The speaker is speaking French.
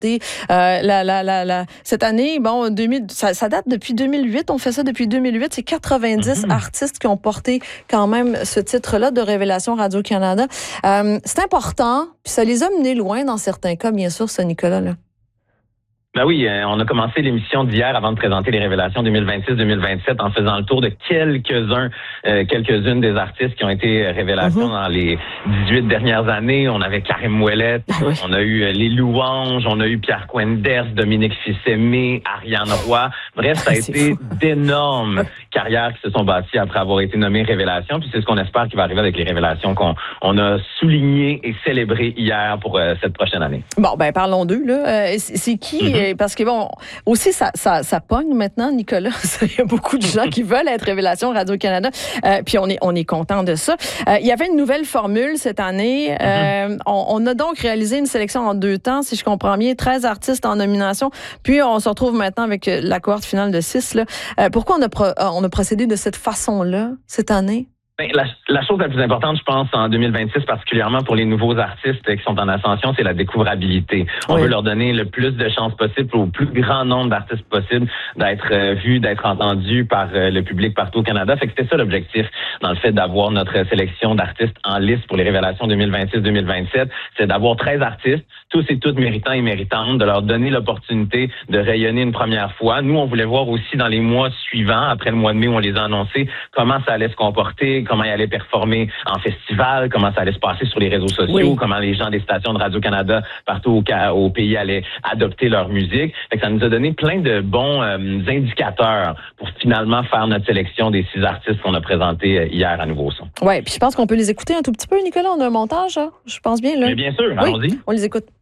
porté cette année. Bon, ça date depuis 2008. On fait ça depuis 2008. C'est 90 artistes qui ont porté quand même ce titre-là de Révélation Radio-Canada. C'est important, puis ça les a menés loin dans certains cas, bien sûr, ce Nicolas-là. Ben oui, on a commencé l'émission d'hier avant de présenter les révélations 2026-2027 en faisant le tour de quelques-unes des artistes qui ont été révélations dans les 18 dernières années. On avait Karim Ouellet, on a eu Les Louanges, on a eu Pierre Quenders, Dominique Fils-Aimé, Ariane Roy. Bref, ça a été d'énormes carrières qui se sont bâties après avoir été nommées révélations. Puis c'est ce qu'on espère qui va arriver avec les révélations qu'on a soulignées et célébrées hier pour cette prochaine année. Bon, ben parlons d'eux, là. C'est qui? Parce que bon, aussi ça pogne maintenant, Nicolas. Il y a beaucoup de gens qui veulent être Révélation Radio-Canada. Puis on est content de ça. Il y avait une nouvelle formule cette année. On a donc réalisé une sélection en 2 temps, si je comprends bien, 13 artistes en nomination. Puis on se retrouve maintenant avec la cohorte finale de 6. Là. Pourquoi on a procédé de cette façon-là cette année? La chose la plus importante, je pense, en 2026, particulièrement pour les nouveaux artistes qui sont en ascension, c'est la découvrabilité. On veut leur donner le plus de chances possible au plus grand nombre d'artistes possible d'être vus, d'être entendus par le public partout au Canada. Fait que c'était ça l'objectif dans le fait d'avoir notre sélection d'artistes en liste pour les révélations 2026-2027. C'est d'avoir 13 artistes, tous et toutes méritants et méritantes, de leur donner l'opportunité de rayonner une première fois. Nous, on voulait voir aussi dans les mois suivants, après le mois de mai où on les a annoncés, comment ça allait se comporter, comment ils allaient performer en festival, comment ça allait se passer sur les réseaux sociaux, comment les gens des stations de Radio-Canada partout au pays allaient adopter leur musique. Fait que ça nous a donné plein de bons indicateurs pour finalement faire notre sélection des 6 artistes qu'on a présentés hier à Nouveau Son. Oui, puis je pense qu'on peut les écouter un tout petit peu, Nicolas. On a un montage, hein? Je pense bien. Là. Mais bien sûr, allons-y. On les écoute.